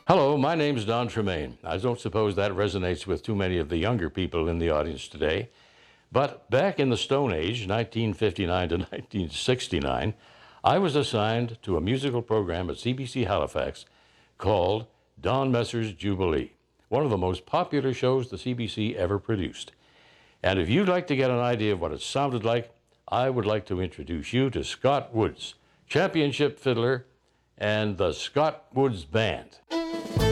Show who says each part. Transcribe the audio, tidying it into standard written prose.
Speaker 1: Hello, my name's Don Tremaine. I don't suppose that resonates with too many of the younger people in the audience today. But back in the Stone Age, 1959 to 1969, I was assigned to a musical program at CBC Halifax called Don Messer's Jubilee, one of the most popular shows the CBC ever produced. And if you'd like to get an idea of what it sounded like, I would like to introduce you to Scott Woods, championship fiddler, and the Scott Woods Band.